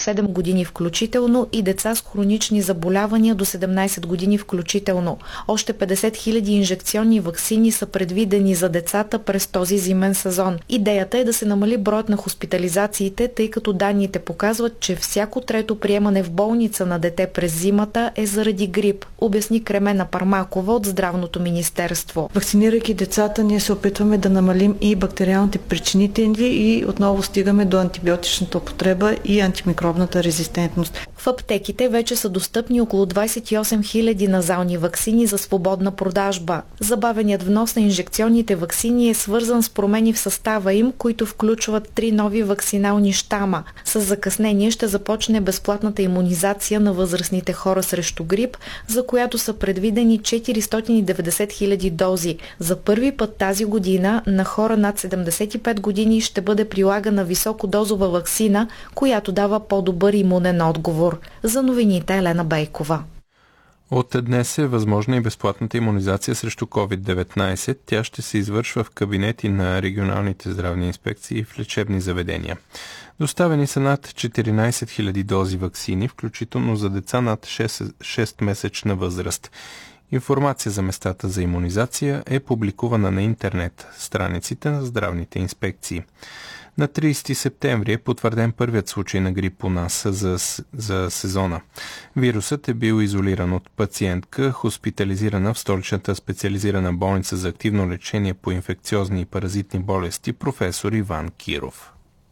7 години включително и деца с хронични заболявания до 17 години включително. Още 50 000 инжекционни ваксини са предвидени за децата през този зимен сезон. Идеята е да се намали броят на хоспитализациите, тъй като данните показват, че всяко трето приемане в болница на дете през зимата е заради грип, обясни Кремена Пармакова от Здравното министерство. Вакцинирайки децата, ние се опитваме да намалим и бактериалните причинители и отново стигаме до антибиотичната употреба и антимикробната резистентност. В аптеките вече са достъпни около 28 000 назални ваксини за свободна продажба. Забавеният внос на инжекционните ваксини е свързан с промени в състава им, които включват 3 нови ваксинални щама. С закъснение ще започне безплатната имунизация на възрастните хора срещу грип, за която са предвидени 490 000 дози. За първи път тази година на хора над 75 години ще бъде прилагана високодозова ваксина, която дава по-добър имунен отговор. За новините Елена Бейкова. От днес е възможна и безплатната имунизация срещу COVID-19. Тя ще се извършва в кабинети на регионалните здравни инспекции и в лечебни заведения. Доставени са над 14 000 дози ваксини, включително за деца над 6-месечна възраст. Информация за местата за имунизация е публикувана на интернет страниците на здравните инспекции. На 30 септември е потвърден първият случай на грип у нас за сезона. Вирусът е бил изолиран от пациентка, хоспитализирана в столичната специализирана болница за активно лечение по инфекциозни и паразитни болести професор Иван Киров.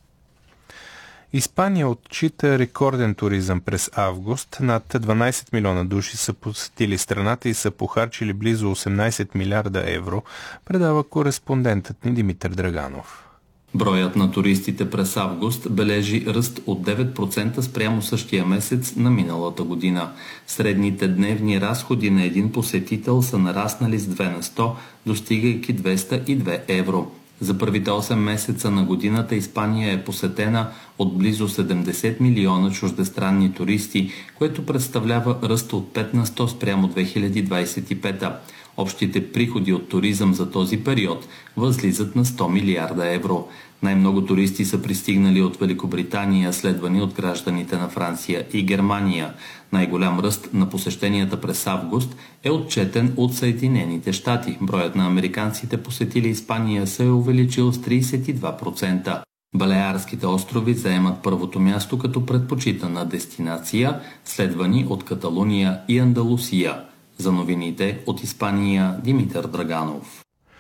Испания отчита рекорден туризъм през август. Над 12 милиона души са посетили страната и са похарчили близо 18 милиарда евро, предава кореспондентът ни Димитър Драганов. Броят на туристите през август бележи ръст от 9% спрямо същия месец на миналата година. Средните дневни разходи на един посетител са нараснали с 2 на 100, достигайки 202 евро. За първите 8 месеца на годината Испания е посетена от близо 70 милиона чуждестранни туристи, което представлява ръст от 5 на 100 спрямо 2025. Общите приходи от туризъм за този период възлизат на 100 милиарда евро. Най-много туристи са пристигнали от Великобритания, следвани от гражданите на Франция и Германия. Най-голям ръст на посещенията през август е отчетен от Съединените щати. Броят на американците посетили Испания се е увеличил с 32%. Балеарските острови заемат първото място като предпочитана дестинация, следвани от Каталуния и Андалусия. За новините от Испания Димитър Драганов.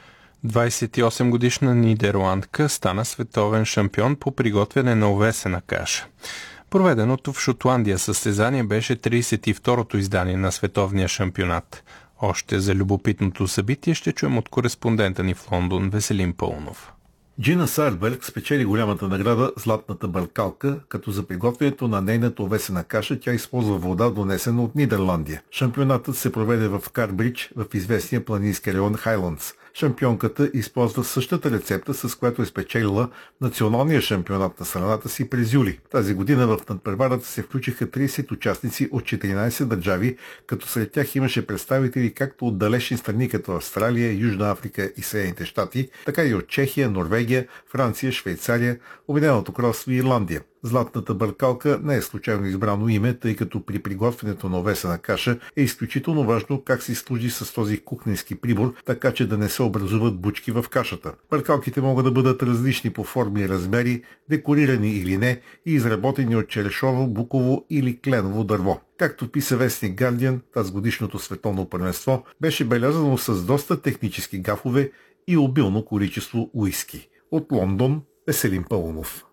28-годишна нидерландка стана световен шампион по приготвяне на овесена каша. Проведеното в Шотландия състезание беше 32-то издание на световния шампионат. Още за любопитното събитие ще чуем от кореспондента ни в Лондон Веселин Пълнов. Джина Сайерберг спечели голямата награда Златната бъркалка, като за приготвянето на нейната овесена каша тя използва вода, донесена от Нидерландия. Шампионатът се проведе в Карбридж, в известния планински район Хайландс. Шампионката използва същата рецепта, с която е спечелила националния шампионат на страната си през юли. Тази година в надпреварата се включиха 30 участници от 14 държави, като сред тях имаше представители както от далечни страни като Австралия, Южна Африка и Съединените щати, така и от Чехия, Норвегия, Франция, Швейцария, Обединеното кралство и Ирландия. Златната бъркалка не е случайно избрано име, тъй като при приготвянето на овесена каша е изключително важно как се служи с този кухненски прибор, така че да не се образуват бучки в кашата. Бъркалките могат да бъдат различни по форми и размери, декорирани или не и изработени от черешово, буково или кленово дърво. Както писа вестник Guardian, тазгодишното световно първенство беше белязано с доста технически гафове и обилно количество уиски. От Лондон Веселин Пълнов.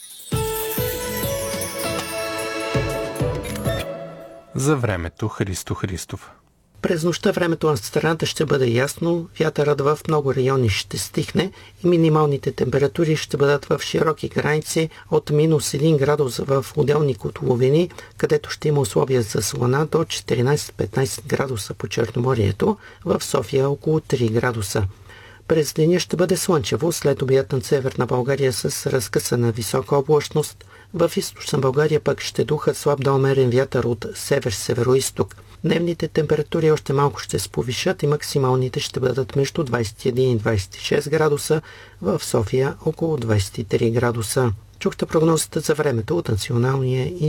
За времето Христо Христов. През нощта времето на страната ще бъде ясно, вятърът в много райони ще стихне и минималните температури ще бъдат в широки граници от минус 1 градус в отделни котловини, където ще има условия за слана до 14-15 градуса по Черноморието, в София около 3 градуса. През деня ще бъде слънчево, след обяд на северна България с разкъсана висока облачност. В източна България пък ще духа слаб до умерен вятър от север-североизток. Дневните температури още малко ще се повишат и максималните ще бъдат между 21 и 26 градуса, в София около 23 градуса. Чухте прогнозата за времето от Националния